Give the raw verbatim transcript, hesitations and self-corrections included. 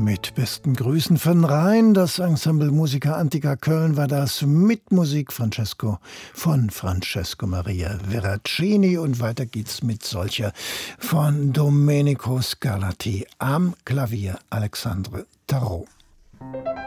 Mit besten Grüßen von Rhein. Das Ensemble Musica Antica Köln war das mit Musik Francesco von Francesco Maria Veracini. Und weiter geht's mit solcher von Domenico Scarlatti am Klavier Alexandre Tarot.